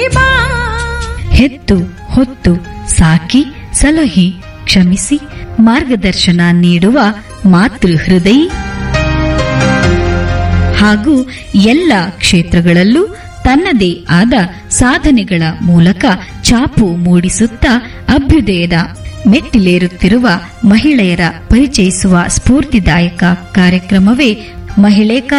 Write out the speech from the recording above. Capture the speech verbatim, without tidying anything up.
ಬಾ. ಹೆತ್ತು ಹೊತ್ತು ಸಾಕಿ ಸಲಹಿ ಕ್ಷಮಿಸಿ ಮಾರ್ಗದರ್ಶನ ನೀಡುವ ಮಾತೃ ಹೃದಯಿ ಹಾಗೂ ಎಲ್ಲ ಕ್ಷೇತ್ರಗಳಲ್ಲೂ ತನ್ನದೇ ಆದ ಸಾಧನೆಗಳ ಮೂಲಕ ಛಾಪು ಮೂಡಿಸುತ್ತಾ ಅಭ್ಯುದಯದ ಮೆಟ್ಟಿಲೇರುತ್ತಿರುವ ಮಹಿಳೆಯರ ಪರಿಚಯಿಸುವ ಸ್ಫೂರ್ತಿದಾಯಕ ಕಾರ್ಯಕ್ರಮವೇ ಮಹಿಳೆ